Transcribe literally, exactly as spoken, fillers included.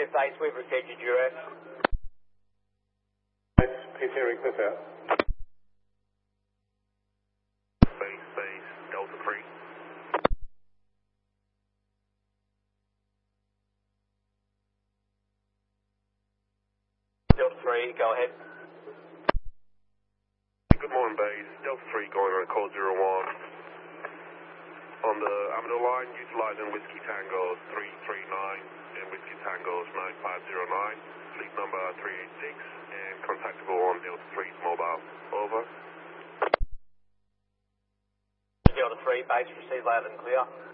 Cliff eight, we've received your duress. P T R Cliff out. Base, base, Delta three. Delta three, go ahead. Good morning, base. Delta three going on code zero one. On the Amador line, utilizing Whiskey Tango three three nine and Whiskey Tango's nine five zero nine, fleet number three eight six, and contactable on Delta three's mobile. Over. Delta three, base received loud and clear.